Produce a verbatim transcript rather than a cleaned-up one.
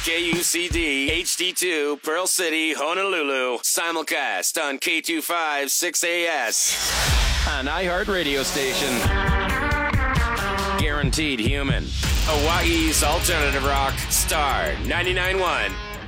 K U C D, H D two, Pearl City, Honolulu. Simulcast on K two five six A S. An iHeart radio station. Guaranteed human. Hawaii's alternative rock, Star ninety-nine point one.